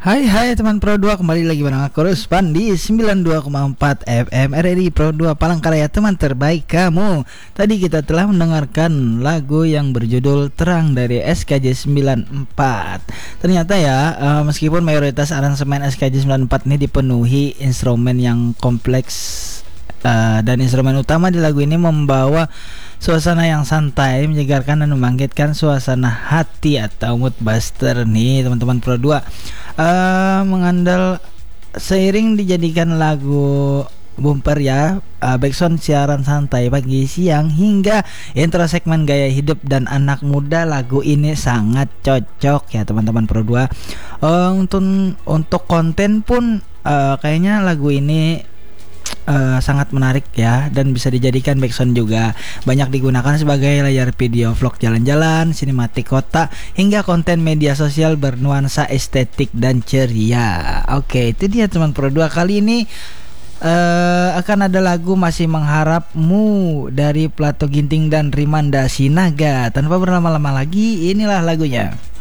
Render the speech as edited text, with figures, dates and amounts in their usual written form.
Hai teman Pro 2, kembali lagi bareng aku Ruspan di 92,4 FM RRI Pro 2 Palangkaraya, teman terbaik kamu. Tadi kita telah mendengarkan lagu yang berjudul Terang dari SKJ 94. Ternyata ya, meskipun mayoritas aransemen SKJ 94 ini dipenuhi instrumen yang kompleks, dan instrumen utama di lagu ini membawa suasana yang santai, menyegarkan dan membangkitkan suasana hati atau mood buster nih teman-teman Pro 2. Mengandal seiring dijadikan lagu bumper ya, backsound siaran santai pagi, siang hingga intro segmen gaya hidup dan anak muda. Lagu ini sangat cocok ya teman-teman Pro 2. Untuk konten pun kayaknya lagu ini sangat menarik ya, dan bisa dijadikan backsound juga. Banyak digunakan sebagai layar video vlog jalan-jalan, sinematik kota, hingga konten media sosial bernuansa estetik dan ceria. Oke, itu dia teman Pro 2. Kali ini akan ada lagu Masih Mengharapmu dari Plato Ginting dan Rimanda Sinaga. Tanpa berlama-lama lagi, inilah lagunya.